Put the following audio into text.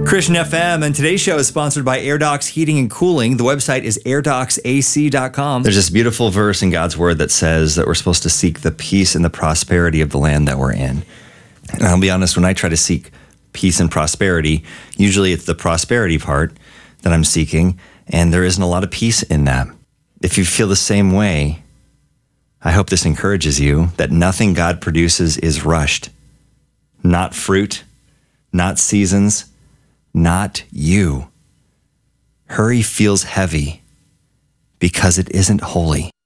Christian FM, and today's show is sponsored by AirDocs Heating and Cooling. The website is airdocsac.com. There's this beautiful verse in God's Word that says that we're supposed to seek the peace and the prosperity of the land that we're in. And I'll be honest, when I try to seek peace and prosperity, usually it's the prosperity part that I'm seeking, and there isn't a lot of peace in that. If you feel the same way, I hope this encourages you that nothing God produces is rushed. Not fruit, not seasons, not you. Hurry feels heavy because it isn't holy.